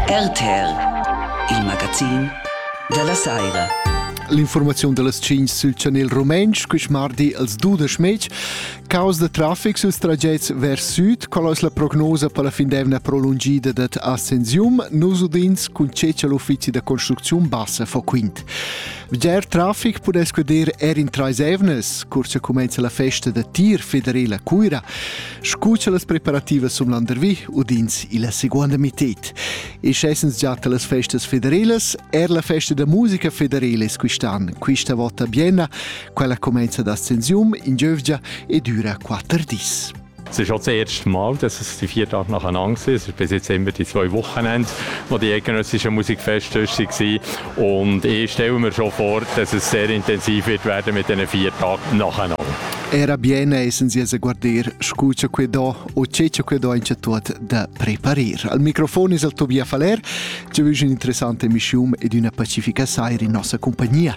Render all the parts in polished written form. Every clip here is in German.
RTR, il magazin della Saira. L'informazione delle 5 sul channel romensch, quis mardi als 12 maig. Causa de traffic sul tragets vers sud, qual è la prognosa per la fin d'evna prolungida det Ascensium, nus udins cun ceccia l'uffici de construzione bassa fo quint. Viger traffic pudes queder in trais evnes, curcia comenza la festa de tir federela cuira, scuccia las preparativas sum landervi, udins la seconda mitet. E scessens già las festas federelas, la festa de musica federeles quistan, quista volta Bienna, quella comenza da Ascensium in Giövgia e dura 4 dis. Es ist auch das erste Mal, dass es die 4 Tage nacheinander war. Es ist bis jetzt immer die 2 Wochenende, wo die eidgenössischen Musikfeste waren. Und ich stelle mir schon vor, dass es sehr intensiv wird werden mit diesen 4 Tagen nacheinander. Era Bienna essenzi a guardare, scuccia questo o ceccia questo in tutto da preparare. Al microfono è il Tobia Faler, ci vuole un'interessante missione ed una pacifica saira in nostra compagnia.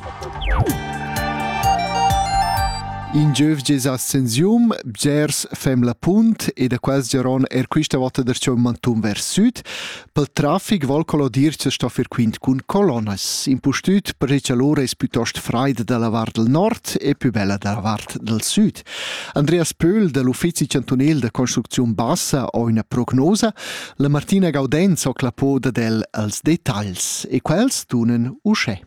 In Giövges Ascensium, Bgers fem la punt e da quels geron quista volta derciò mantum vers sud. Pel traffic vol colo dir che sto fer quint cun colonnas. In postut perché l'ora è piuttosto freida dalla vart del nord e più bella dalla vart del sud. Andreas Pöhl dall'Ufficio Cantonel de Construzione Bassa ha una prognosa. La Martina Gaudenz ha clapoda del als Details e quels tunen usce.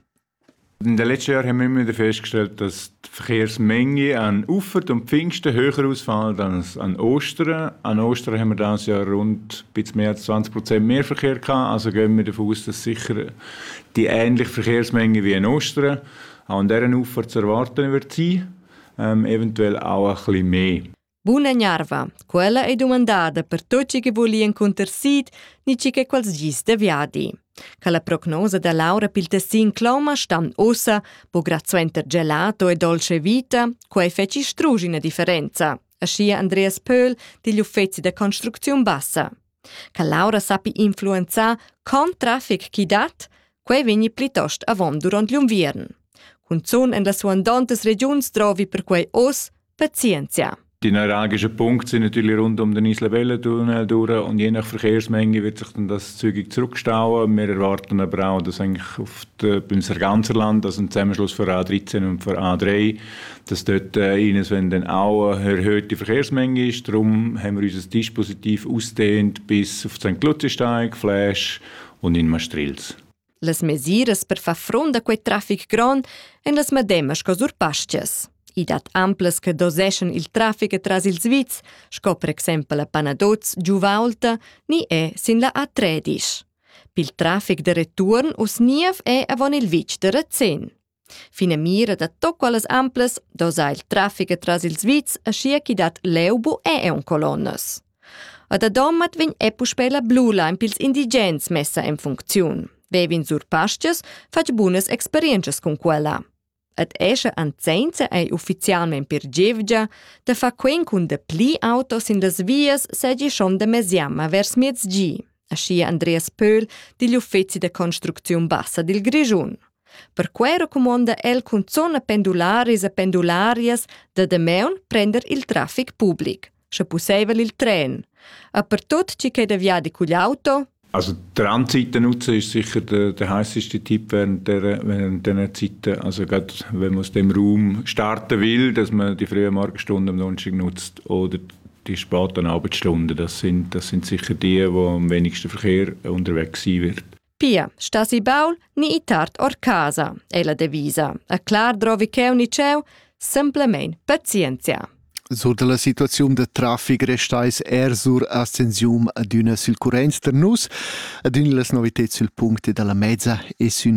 In den letzten Jahren haben wir immer wieder festgestellt, dass die Verkehrsmenge an Ufert und Pfingsten höher ausfällt als an Ostern. An Ostern haben wir dieses Jahr rund ein bisschen mehr als 20% mehr Verkehr gehabt. Also gehen wir davon aus, dass sicher die ähnliche Verkehrsmenge wie an Ostern auch an dieser Ufer zu erwarten wird sein. Eventuell auch ein bisschen mehr. Buona gnarva, quella è domandata per tutti che vogliono contersid, nici che quals gis de viadi. Che la prognosa da Laura Piltessin Cloma stan ossa, po grazuenter gelato e dolce vita, quei feci strugina differenza. Ascia Andreas Pöhl, degli uffizi da Construzione Bassa. Che Laura sappi influenza con traffic chi dat, quei vegni plitost avon durant l'invierno. Con zon en la suandantes regions trovi per quei os pazienza. Die neuralgischen Punkte sind natürlich rund um den Isla-Bella-Tunnel durch und je nach Verkehrsmenge wird sich dann das zügig zurückstauen. Wir erwarten aber auch, dass eigentlich auf beim Sarganserland, also im Zusammenschluss für A13 und für A3, dass dort wenn dann auch eine erhöhte Verkehrsmenge ist. Darum haben wir unser Dispositiv ausdehnt bis auf St. Luzisteig, Fläsch und in Maastrichts. Les mesures per far fronte a quei traffic grand en las mademas co surpascias. I dat amples che doseschen il traffic tras il Sviz, sco per exempel a Panadoz, Giuvalta, ni sin la A13. Pil traffic de return us niev avon il vic de Razzin. Fine mira da tocco alles amples, dosa il traffic tras il Sviz, ascia chi dat leubu un colonnas. Ad adomat vegn puspela blula in pils indigens messa in funziun. Vevin surpascias, fac buonas experiences con quella. Ad esce anzenza ufficialmente per Gievgia, da fa quen cun de pli autos in las vias segi schon de mesiama vers miezgi, ascia Andreas Pöhl degli uffizi de Construzione Bassa del Grigiun. Per quei raccomanda el cun zona pendularis e pendularias da meun prender il traffic public, se possibile il tren. A per tot ci che da via di cugli auto. Also Transzeit nutzen ist sicher der heißeste Tipp während dieser Zeiten. Also gerade wenn man aus dem Raum starten will, dass man die frühen Morgenstunden am Donnerstag nutzt oder die späten Abendstunden. Das sind sicher die, wo am wenigsten Verkehr unterwegs sein wird. Pia, stasi baul, ni tard or casa, è la devisa. A clar drovi cheu ni cheu, semplicemente pazienza. Sur della situazione de traffic restais sur Ascensium ad una sul current der nus, ad una las novitets sul punte della mezza e sun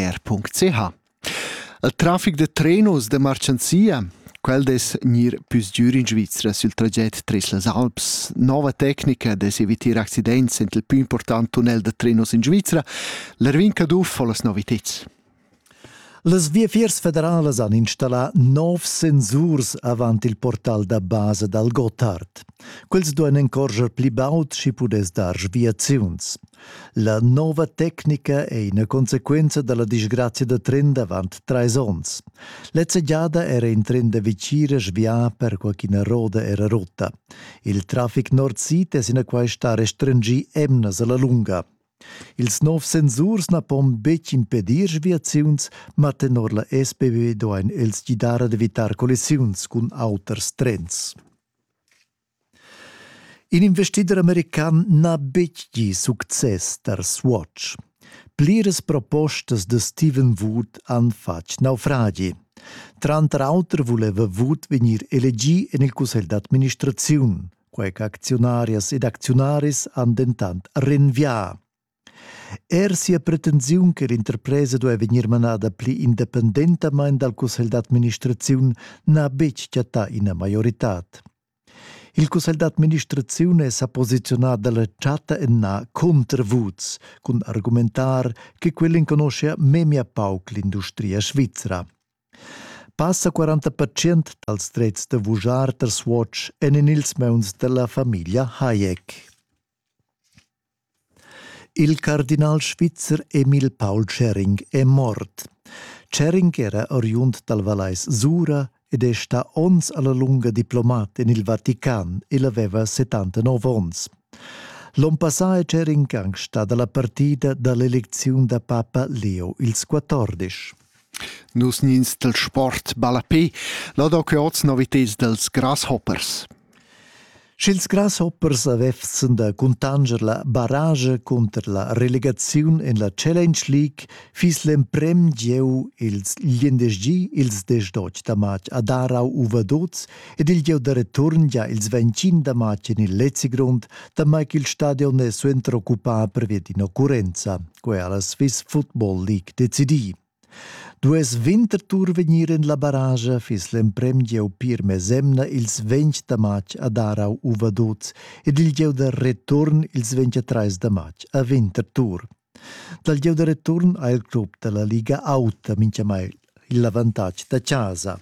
rtr.ch. Il traffic de trenos de marcianzia, quel des nir pius giur in Svizzera sul traget tres las Alps, nova tecnica des evitar accidents ent il più important tunnel de trenos in Svizzera, l'ervin caduf fo las novitets. Les viafiers federales han installat 9 sensurs avant il portal da base dal Gotthard. Quels duen encorger pli baut si pudes dar sviaziuns. La nova tecnica è una conseguenza della disgrazia de tren davant 3 ons. L'ezzeggiada era in tren de vicire svia per qualchina roda era rotta. Il traffic nord-sud è sino a quai sta restringi emnas alla lunga. Ils nov censurs na pom bec impedir sviaziuns, ma tenor la SBB doin els gidara d'evitar collisiuns cun auters trends. In investider american na bec di success ter Swatch. Plires propostas de Stephen Wood han fatg naufragi. Tranter auter voleva Wood venir elegi en il Cussel d'administraziun, quae accionarias ed accionaris han dentant renvià. Sia pretensiun che l'interpresa doveva venir manada pli independentamain dal Cussel d'administraziun na bec chiatà ina majoritat. Il Cussel d'administrazione s'ha posizionat dalla chatta en na contra Woods, con argumentar che quell'in conosce memia pauc l'industria svizzera. Passa 40% dals drets de vujar ter Swatch en in ils meuns della famiglia Hayek. Il cardinal svizzer Emil Paul Tschering è mort. Tschering era oriunt dal Valais Sura ed è sta ons alla lunga diplomat in il Vatican e l'aveva 79 ons. L'on passà Tschering gang sta dalla partita dall'elezione da Papa Leo il XIV. Nus nins del sport balapé, l'odo che oz novités dels Grasshoppers. Schils Grasshoppers avevsen da contanger la barrage contra la relegaziun en la Challenge League fis l'emprem gieu ils liendesgi ils desdoc da maig a Darau uvadots ed il gieu da return gia ils 25 da maig in il Letzigrund da maig il stadion è suentro occupà per via d'inoccurenza, quae alla Swiss Football League decidi. Dues wintertour venir in la barrage fis l'emprem gieu pir mesemna ils 20 da maig a Darau uvadots ed il gieu da return ils 23 da maig a wintertour. Dal gieu da return ha il club della Liga Auta mincha mai l'avantaggio da casa.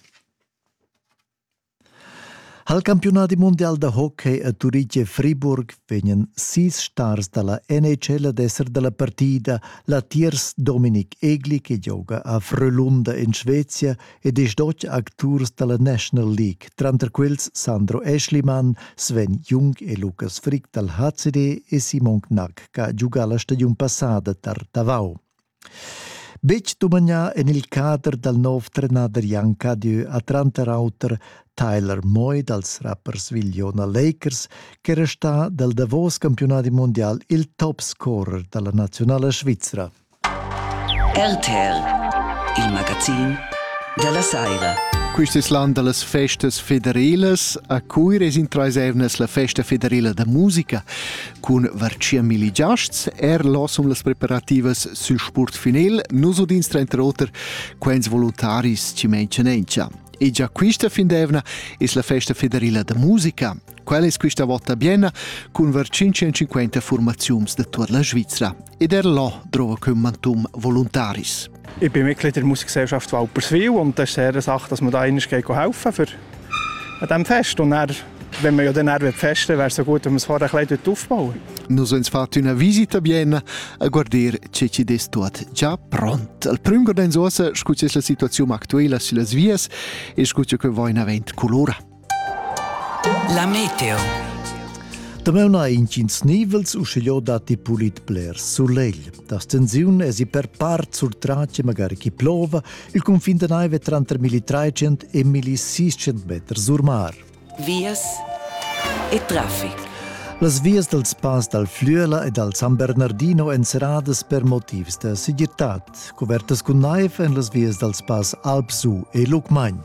Al campionati mondial de hockey a Turigge Friburg venien 6 stars dalla NHL ad esser della partita la tiers Dominik Egli che gioca a Frölunda in Svezia ed is doc actors dalla National League, tranter quels Sandro Eschlimann, Sven Jung e Lukas Frick dal HCD e Simon Knack che gioca la stagione passata tar Davao. Bec domagna en il cadre dal nov trenader Jan Cadieu a tranter auter Tyler Moy dals rappers Viliona Lakers che resta dal Davos campionati mondial il top scorer dalla nazionale svizzera. RTL, il magazin della Saira. Questo è l'anno delle feste federali, a cui resintraisevne la festa federale da musica, con varcia mili giasts, losum le preparative sul sport final, non so d'instra entre otter, quens volontaris ci mencionencia. E già questa findevna è la festa federale da musica. Quella è questa volta a Vienna, con ver 550 formazioni da tutta la Svizzera. Ed là trova che mantum volontaris. Ich bin Mitglied der Musikgesellschaft Walperswil und das ist eine Sache, dass man da einmal helfen für an diesem Fest. Und dann, wenn man ja dann festen wäre es so gut, wenn man es vorher ein bisschen aufbauen. Nous avons fatto una visita a Vienna a guardare se ci des tot già pronto. Al primo guardo in sosa, scuccia la situazione attuale sulle vies e scuccia che voi in avent colora. La meteo. Da meuna incins nivels uscigliò dati pulit bler sull'egl. Da stenzione esi per part sur tracce magari chi plova, il confine da naive tra 3.300 e 1.600 metri sur mar. Vies e traffic. Las vias del spas dal Flüela e dal San Bernardino encerades per motivs de seguirtat, covertes con naive en las vias del spas Alpsu e Lucmagn.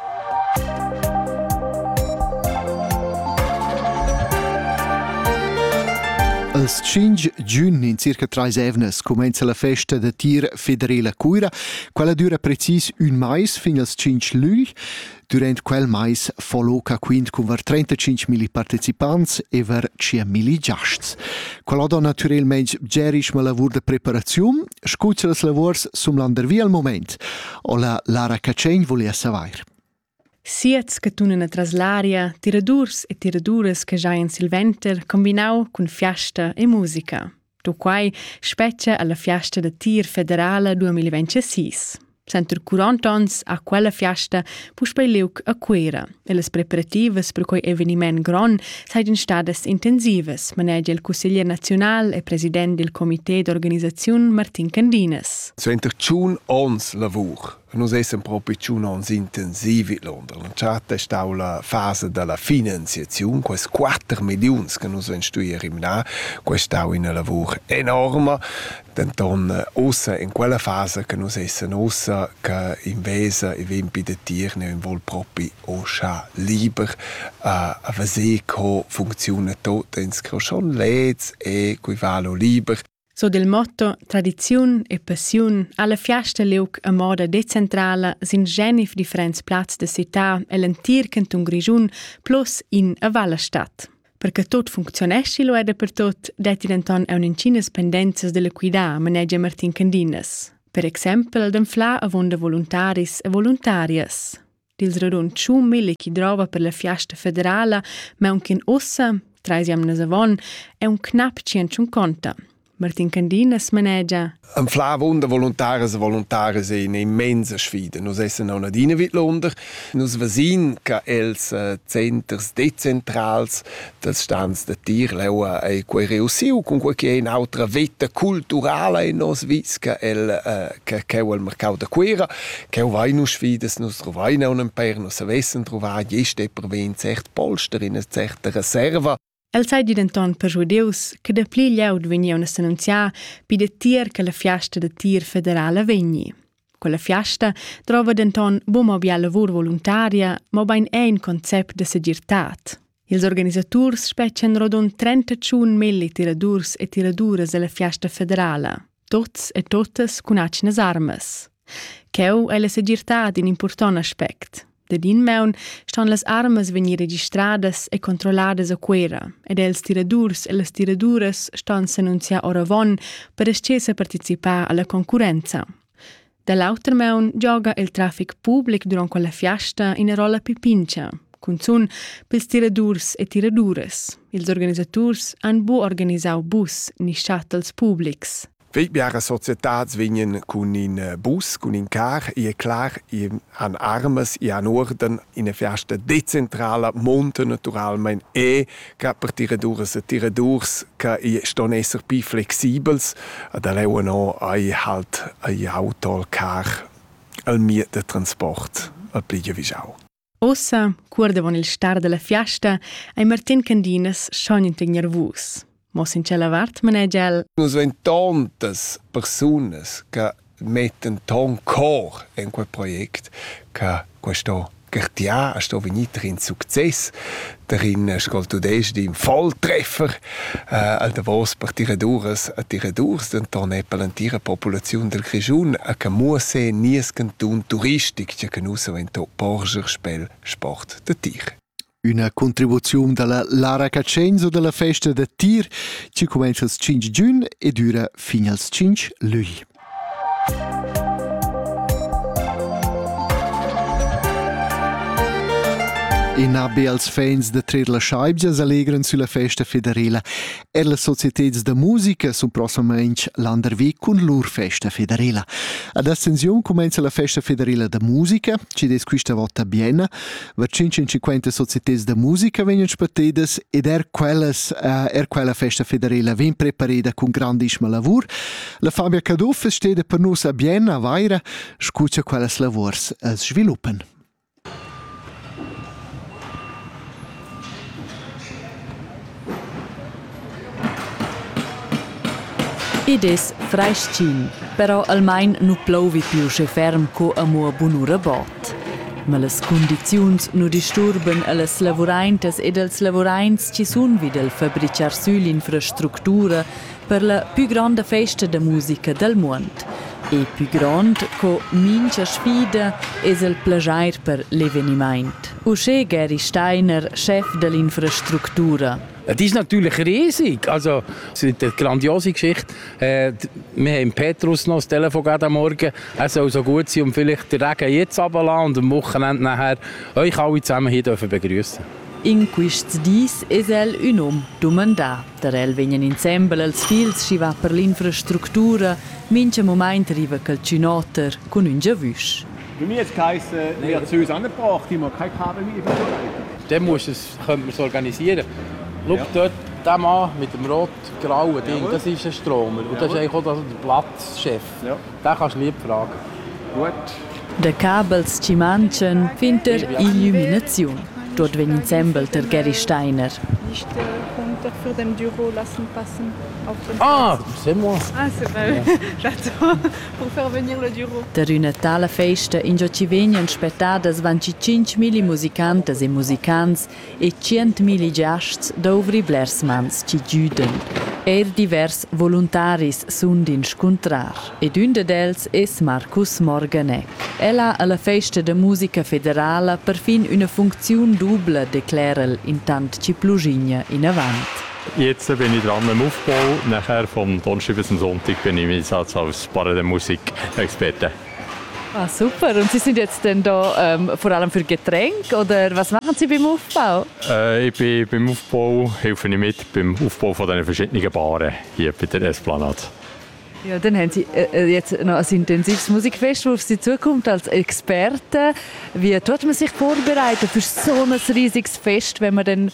Il 5 giugno, in circa 3 evnes, comincia la festa de tir federale Cuira. Quella dura precis un mais fino al 5 luglio. Durant quel mais folloca quindi con ver 35.000 partecipanti e ver 100.000 giasts. Quella naturalmente gerisch ma lavoro de preparazione, scuccia les lavors sum landervia al moment. O la Lara Cacegn volia savoir. Siets che tunen a traslaria, tiradurs e tiradures che già in Silventer combinau con fiasta e musica. Tu quai speccia alla fiasta de tir federale 2026. Center 40 ans a quella fiesta puspei liug a quera. E le preparativas per quei eveniment gran seien stadas intensivas, maneggia il consigliere nazional e president del comité d'organizzazione Martin Candinas. Center 1 ans lavur. Nus essen proprio 1 ans intensivi Londra. Lanciata è stata la fase della finanziazione, quasi 4 milioni che nus investiamo in questa è un lavoro enorme. Denton ossa in quella fase che nus essen ossa che invece i vimpi de tier ne vol proprio oscia liber a vedere come funziona tutto in scrochon leds e qui valo liber. So del motto tradizione e passione, alla fiesta liug a moda decentrala sin genif differents plats de città e l'antir canton Grigiun plus in a Vallastat. Perché tot funzionesci lo è per tot, detti denton è un'incinas pendenzias dell'equità, maneggia Martin Candinas. Per esempio, d'enfla avon de voluntaris e voluntarias. Dils radun 1.000 chi drova per la fiesta federala, ma un kin ossa, traisiam nas avon, è un knapp 150. Martin Candinas maneggia. Am Flavon de volontaris è un'immensa sfida. Nus essen auch nicht in Londra. Nus vesin che els centers decentrals des stands de tier leua e quei reussiu con quei che è un'altra vetta culturale in nos vis che il mercato da quera che vai nus sfidas nus trovai non per nus avessen trovai geste per ven cert polster in certa reserva. El sai di denton per judeus che da pli gliaud vegniauna s'annunziar pi de tier che la fiesta de tir federale vegni. Quella fiesta trova denton bom obia lavur volontaria, ma bain ein concept de segirtat. Ils organisaturs specen rodon 31.000 tiradurs e tiraduras alla fiesta federale, tots e totes cun acnes armas. Cheu è la segirtat in important aspect. De din meun ston las armas vegni registradas e controlladas a quera, ed els tiradurs e las tiraduras ston s'annunzia oravon per escesa participar alla concurenza. Dall'auter meun gioga il traffic public durant quella fiesta in a rolla pipincia, cun sun pils tiradurs e tiraduras. Ils organisaturs han bu organisau bus ni shuttles publics. Viare societats vegnan cun in bus, cun in car, e clar, an armas, e an orden, in a fiesta decentrala, monta naturalmein, e che per tiradurs, che ston esser pi flexibels, da leu no ai halt ai auto, al car, al miet de transport, al pliglia visau. Ossa, cuorda von il star della fiesta, ai Martin Candinas schon nervus. Mos in cella vart manegel. Nus ven tantas personas che metten ton cor in quel project che questo Gertia sto veniter in success darin scoltudes di Volltreffer al davos per tiradurs denton è per popolazione del Grigiun a che muose nies cantun turistic che nus vento porger spel sport de tir. Una contribuzione dalla Lara Cacenzo della festa del tir che comincia il 5 giugno e dura fino al 5 luglio. In abbi als fans de trer la scheibgias allegren sulla festa federela e le societets de musica sun prossimamente l'andervec cun lur festa federela. Ad Ascension comenza la festa federela de musica, ci des quista volta Bienna, ver 550 societets de musica vengono spattedes ed quella festa federela ven preparada cun grandissima lavur. La Fabia Caduff stede per nus a Bienna a Vaira, scuccia quelles lavurs es sviluppan. Id es freiscin, però almain nu plovi più che ferm co amo bunura bot. Ma las condiziuns nu disturben alles lavuraintas ed als lavurains ci sun videl fabricar sü l'infrastruttura per la più grande festa de musica del mond. E più grande co mincha sfida es el plagiar per l'eveniment. Usche Gary Steiner, chef dell'infrastruttura. Das ist natürlich riesig. Also, es ist eine grandiose Geschichte. Wir haben Petrus noch das Telefon am Morgen. Er soll so gut sein und vielleicht den Regen jetzt runterlassen und am Wochenende nachher euch alle zusammen hier begrüßen. In quists dis es el un om domandà. Der el vegnan ensemble als fils schi va per l'infrastruttura, mincha moment arriva quel Cinotter con un Giavüsch. Bei mir jetzt geheißen, er hat es uns angebracht, ich mag kein Kabel mehr vorbereiten. Dann könnte man es organisieren. Schau dort, der Mann mit dem rot-grauen Ding, das ist ein Stromer. Und das ist eigentlich auch der Platzchef. Ja. Den kannst du lieb fragen. Gut. De Kabels ci manchen finter Illumination. Dort wenn ensemble der Gary Steiner. Nicht runter für den Büro lassen passen auf den c'est moi. C'est vrai. J'attends pour faire venir le bureau. Der una tala festa in jo ci vegnan spettadas 25.000 musicantes e musicants e 100.000 giasts d'ovri blersmans ci giuden. Divers voluntaris sunt in scontrar. Ed un dels es Marcus Morganek. Ella alla festa de musica federala perfin una funzione dubla declarel intant ci plugigna in avant. Jetzt bin ich dran am Aufbau. Nachher vom Donnerstag bis zum Sonntag bin ich im Einsatz als Musik-Experte. Ah, super. Und Sie sind jetzt dann da vor allem für Getränke oder was machen Sie beim Aufbau? Ich bin beim Aufbau, helfe ich mit beim Aufbau von den verschiedenen Baren hier bei der Esplanade. Ja, dann haben Sie jetzt noch ein intensives Musikfest, das auf Sie zukommt als Experte. Wie tut man sich vorbereiten für so ein riesiges Fest, wenn man dann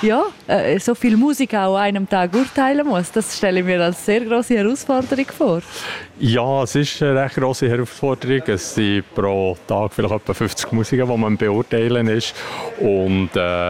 so viel Musik auch an einem Tag urteilen muss? Das stelle ich mir als sehr grosse Herausforderung vor. Ja, es ist eine recht grosse Herausforderung. Es sind pro Tag vielleicht etwa 50 Musiker, die man beurteilen ist. Und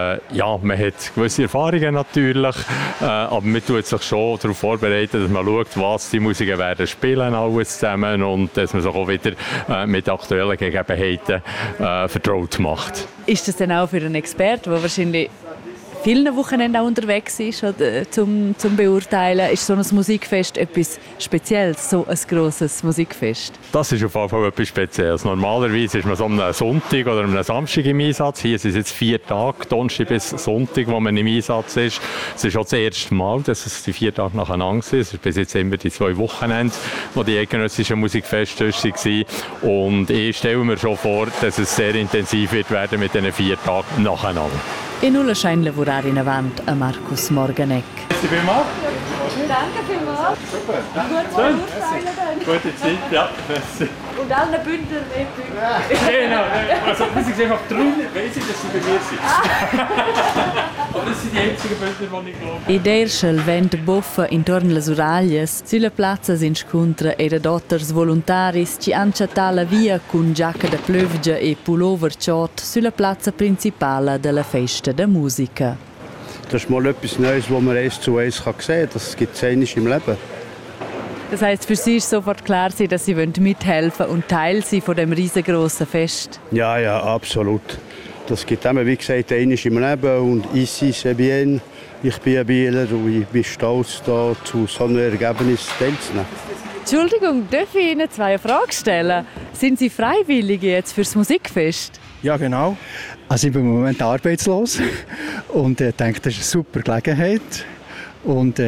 man hat gewisse Erfahrungen natürlich, aber man tut sich schon darauf vorbereiten, dass man schaut, was die Musiker werden spielen, alles zusammen, und dass man sich auch wieder mit aktuellen Gegebenheiten vertraut macht. Ist das denn auch für einen Experten, der wahrscheinlich vielen Wochenenden auch unterwegs ist, oder, zum Beurteilen, ist so ein Musikfest etwas Spezielles, so ein grosses Musikfest? Das ist auf jeden Fall etwas Spezielles. Normalerweise ist man so am Sonntag oder am Samstag im Einsatz. Hier sind es jetzt 4 Tage, Donnerstag bis Sonntag, wo man im Einsatz ist. Es ist auch das erste Mal, dass es die 4 Tage nacheinander sind. Es ist bis jetzt immer die 2 Wochenende, wo die eidgenössischen Musikfeste waren. Und ich stelle mir schon vor, dass es sehr intensiv wird werden mit diesen 4 Tagen nacheinander. E nulla scheint lavorare in avant a Marcus Morganek. Merci vielmals. Danke vielmals. Super. Gute Zeit, ja. Merci. Und allen Bündner mehr Bündner. Genau. Also, muss ich einfach darum weiss ich, dass sie bei mir sind. Aber das sind die einzigen Bündner, die ich glaube. Ed erschel vent boffa intorno alle Uraglias, sulla piazza si incontra era dotters voluntaris ci han chattata via con giacca da plövgia e pullover short sulla piazza principale della festa da musica. Das ist mal etwas Neues, was man 1 zu 1 sehen kann. Das gibt es einmal im Leben. Das heisst, für Sie ist sofort klar, dass Sie mithelfen und Teil sein von dem riesengroßen Fest? Ja, absolut. Das gibt immer, wie gesagt, einmal im Leben. Und ici, c'est bien. Ich bin ein Bieler und ich bin stolz, da zu so einem Ergebnis teilzunehmen. Entschuldigung, darf ich Ihnen 2 Fragen stellen? Sind Sie Freiwillige jetzt für das Musikfest? Ja, genau. Also ich bin im Moment arbeitslos und denke, das ist eine super Gelegenheit. Und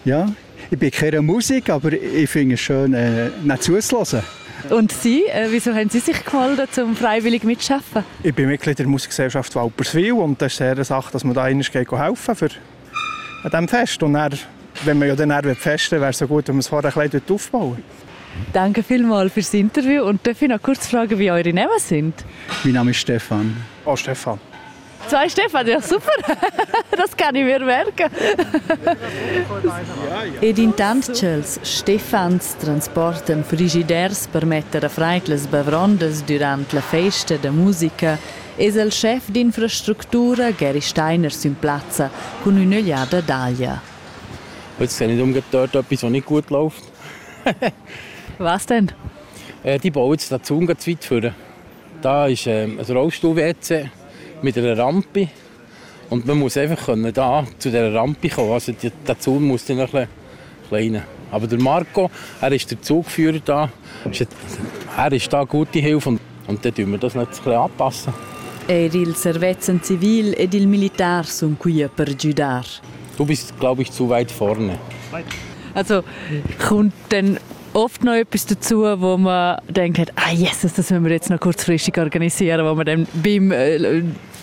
ich bin keine Musik, aber ich finde es schön, nicht zuzuhören. Und Sie, wieso haben Sie sich gemeldet, um freiwillig mitzuarbeiten? Ich bin Mitglied der Musikgesellschaft Walperswil und das ist sehr eine Sache, dass man da einmal helfen für an diesem Fest. Und dann, wenn man ja dann festen wäre es so gut, wenn man es vorher ein bisschen aufbauen. Danke vielmals fürs Interview. Und darf ich noch kurz fragen, wie eure Namen sind? Mein Name ist Stefan. Oh, Stefan. 2 Stefan, ja super. Das kann ich mir merken. Ed intant ch'els Stefans transporten frigiders per mettere freit les bevrondes durant la festa da musica es el chef d'infrastruttura Gary Steiner sin Platza con una gliada d'aglia. Jetzt sehe ich dort etwas, was nicht gut läuft. Was denn? Die bauen jetzt dazu ganz weit vor. Da ist ein Rollstuhl-WC mit einer Rampe. Und man muss einfach da zu dieser Rampe kommen. Also der Zug muss dann noch ein bisschen kleiner. Aber der Marco, er ist der Zugführer da. Er ist da gute Hilfe und dann tun wir das noch ein bisschen anpassen. Il servizio civil ed il militar sono qui per aiutare. Du bist, glaube ich, zu weit vorne. Also kommt dann oft noch etwas dazu, wo man denkt, Jesus, das müssen wir jetzt noch kurzfristig organisieren, wo man dann beim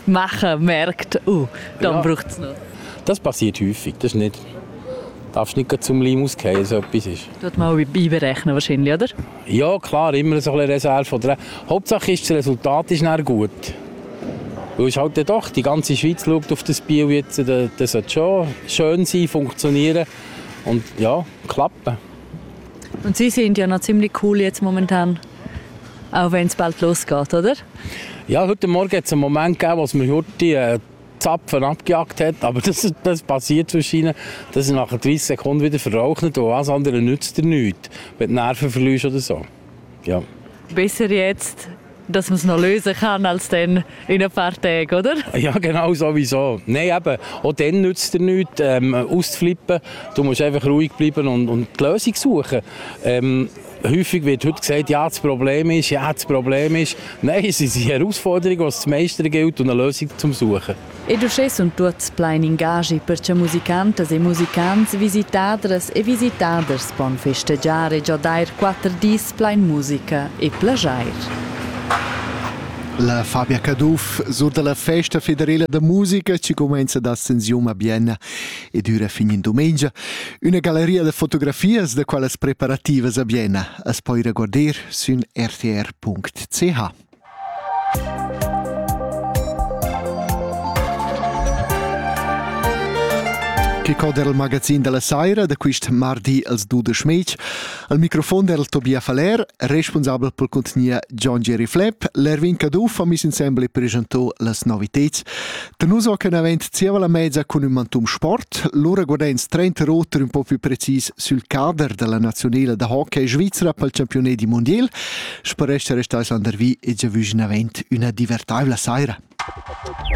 machen, merkt, dann braucht es noch. Das passiert häufig, das ist nicht... Darfst nicht gerade zum Leim ausgehen, so etwas ist. Tut man auch einberechnen wahrscheinlich, oder? Ja, klar, immer so eine Reserve. Oder Hauptsache ist, das Resultat ist dann gut. Weil es halt doch, die ganze Schweiz schaut auf das Biel jetzt, das sollte schon schön sein, funktionieren und ja, klappen. Und Sie sind ja noch ziemlich cool jetzt momentan, auch wenn es bald losgeht, oder? Ja, heute Morgen hat es einen Moment gegeben, wo es mir heute Zapfen abgejagt hat, aber das passiert zwischen ihnen, dass er nach 30 Sekunden wieder verraucht und alles andere nützt dir nichts, wenn du Nerven verlierst oder so. Ja. Besser jetzt, dass man es noch lösen kann, als dann in ein paar Tagen, oder? Ja, genau, sowieso. Nein, eben, auch dann nützt dir nichts, auszuflippen. Du musst einfach ruhig bleiben und die Lösung suchen. Häufig wird heute gesagt, ja, das Problem ist. Nein, es ist eine Herausforderung, die es zu meistern gilt und eine Lösung zum Suchen. Educe sunt tuts plein ingagi perché musicantes e musicants visitadres e visitaders pon festegiare e giodair 4 dis plein musica e plagiair. La Fabia Caduff sur della festa federale da musica ci comincia da Ascensium a Vienna e dura fin in domenica. Una galleria de fotografias de quelles preparativas a Vienna. Es poi reguarder sun rtr.ch. Che coder il magazin della Saira da quist mardi als 2 Schmeig. Al microfon del Tobia Faler, responsabile per contenir John Jerry Flepp, l'Erwin Caduff ha mis insieme presentò las novitets. Tenus auch un event zievala mezza con un mantum sport, l'ora guardens 30 roter un po' più precis sul cader della nazionale da hockey svizzera pel campionet di mondial. Speresta restais an der vi e già vuj un event una divertibile Saira.